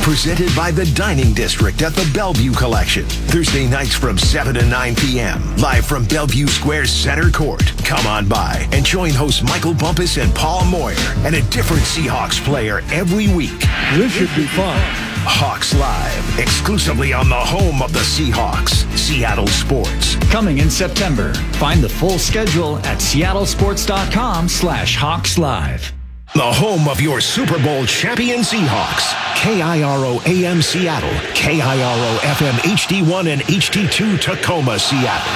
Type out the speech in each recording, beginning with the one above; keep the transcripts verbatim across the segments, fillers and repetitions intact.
Presented by the Dining District at the Bellevue Collection. Thursday nights from seven to nine p.m. Live from Bellevue Square Center Court. Come on by and join hosts Michael Bumpus and Paul Moyer and a different Seahawks player every week. This should be fun. Hawks Live, exclusively on the home of the Seahawks, Seattle Sports. Coming in September. Find the full schedule at seattlesports.com slash Hawks Live. The home of your Super Bowl champion Seahawks. K I R O A M Seattle, K I R O F M H D one and H D two Tacoma, Seattle.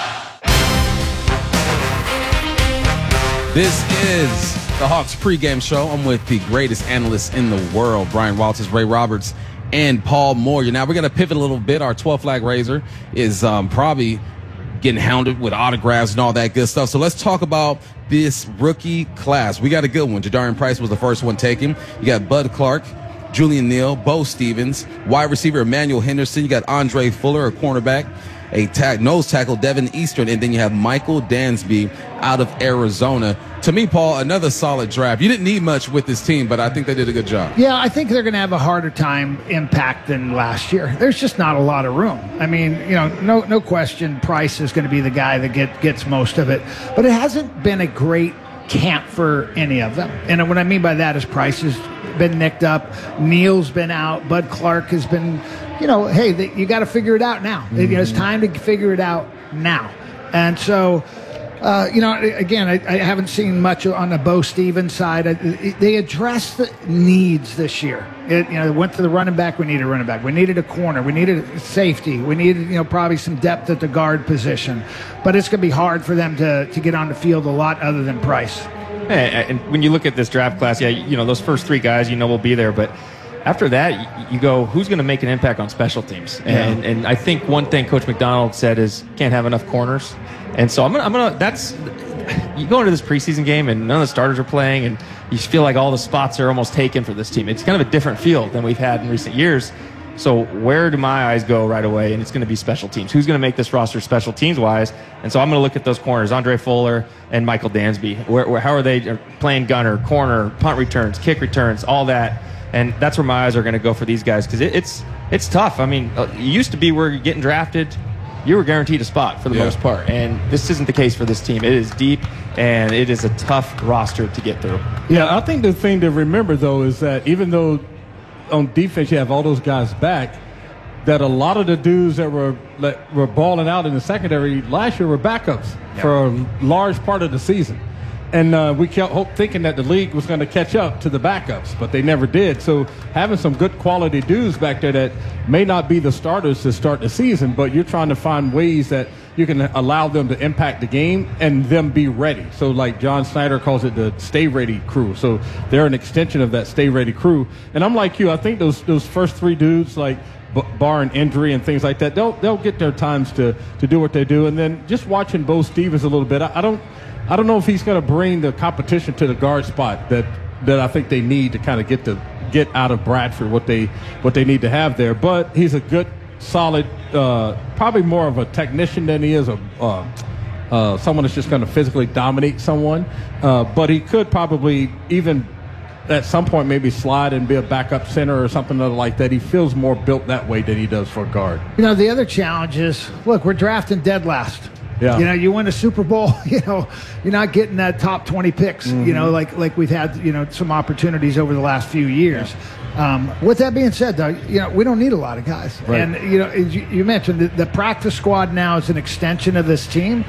This is the Hawks pregame show. I'm with the greatest analysts in the world, Brian Walters, Ray Roberts, and Paul Moyer. Now, we're going to pivot a little bit. Our twelve flag raiser is um, probably getting hounded with autographs and all that good stuff. So let's talk about this rookie class. We got a good one. Jadarian Price was the first one taken. You got Bud Clark, Julian Neal, Bo Stevens, wide receiver Emmanuel Henderson. You got Andre Fuller, a cornerback, a tag, nose tackle, Devin Eastern, and then you have Michael Dansby out of Arizona. To me, Paul, another solid draft. You didn't need much with this team, but I think they did a good job. Yeah, I think they're going to have a harder time impact than last year. There's just not a lot of room. I mean, you know, no no question Price is going to be the guy that get, gets most of it. But it hasn't been a great camp for any of them. And what I mean by that is Price has been nicked up. Neal's been out. Bud Clark has been, you know, hey, they, you got to figure it out now. Mm-hmm. You know, it's time to figure it out now. And so, uh, you know, again, I, I haven't seen much on the Bo Stevens side. I, they addressed the needs this year. It, you know, went to the running back. We needed a running back. We needed a corner. We needed a safety. We needed, you know, probably some depth at the guard position. But it's going to be hard for them to, to get on the field a lot other than Price. And when you look at this draft class, yeah, you know, those first three guys, you know, will be there. But after that, you go, who's going to make an impact on special teams? And yeah. and I think one thing Coach McDonald said is can't have enough corners. And so I'm gonna, I'm gonna. That's you go into this preseason game and none of the starters are playing, and you feel like all the spots are almost taken for this team. It's kind of a different field than we've had in recent years. So where do my eyes go right away? And it's going to be special teams. Who's going to make this roster special teams wise? And so I'm going to look at those corners, Andre Fuller and Michael Dansby. Where, where how are they playing gunner, corner, punt returns, kick returns, all that? And that's where my eyes are going to go for these guys because it, it's it's tough. I mean, it used to be where you're getting drafted, you were guaranteed a spot for the yeah. most part. And this isn't the case for this team. It is deep, and it is a tough roster to get through. Yeah, I think the thing to remember, though, is that even though on defense you have all those guys back, that a lot of the dudes that were that were balling out in the secondary last year were backups yeah. for a large part of the season. And uh, we kept hope, thinking that the league was going to catch up to the backups, but they never did. So having some good quality dudes back there that may not be the starters to start the season, but you're trying to find ways that you can allow them to impact the game and them be ready. So like John Snyder calls it the stay ready crew. So they're an extension of that stay ready crew. And I'm like you, I think those those first three dudes, like barring injury and things like that, they'll they'll get their times to, to do what they do. And then just watching Bo Stevens a little bit, I, I don't I don't know if he's going to bring the competition to the guard spot that, that I think they need to kind of get to get out of Bradford what they what they need to have there. But he's a good, solid, uh, probably more of a technician than he is a uh, uh, someone that's just going to physically dominate someone. Uh, but he could probably even at some point maybe slide and be a backup center or something like that. He feels more built that way than he does for a guard. You know, the other challenge is, look, we're drafting dead last. Yeah. You know, you win a Super Bowl, you know, you're not getting that top twenty picks, mm-hmm. you know, like like we've had, you know, some opportunities over the last few years. Yeah. Um, with that being said, though, you know, we don't need a lot of guys. Right. And, you know, as you, you mentioned, the, the practice squad now is an extension of this team.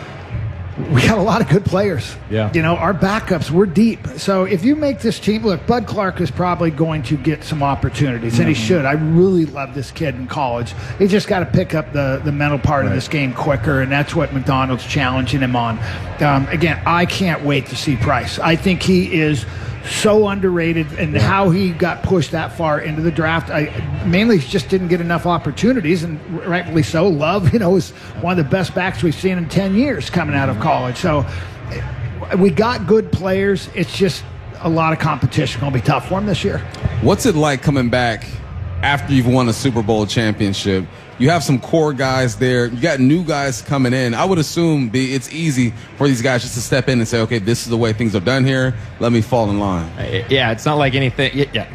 We got a lot of good players. Yeah. You know, our backups, we're deep. So if you make this team, look, Bud Clark is probably going to get some opportunities, mm-hmm. and he should. I really love this kid in college. He just got to pick up the, the mental part right. of this game quicker, and that's what McDonald's challenging him on. Um, again, I can't wait to see Price. I think he is so underrated, and yeah. how he got pushed that far into the draft. I mainly just didn't get enough opportunities, and rightfully so. Love, you know, is one of the best backs we've seen in ten years coming out of college. So we got good players. It's just a lot of competition. Going to be tough for him this year. What's it like coming back after you've won a Super Bowl championship? You have some core guys there. You got new guys coming in. I would assume be, it's easy for these guys just to step in and say, okay, this is the way things are done here. Let me fall in line. Yeah, it's not like anything. Yeah,